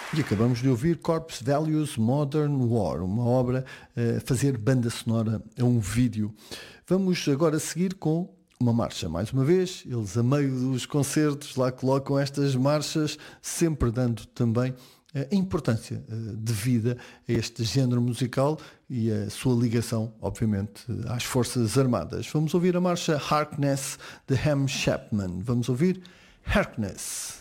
E acabamos de ouvir Corpse Values Modern War, uma obra a fazer banda sonora a um vídeo. Vamos agora seguir com uma marcha. Mais uma vez, eles a meio dos concertos lá colocam estas marchas, sempre dando também a importância devida a este género musical e a sua ligação, obviamente, às Forças Armadas. Vamos ouvir a marcha Harkness de Ham Chapman. Vamos ouvir Harkness.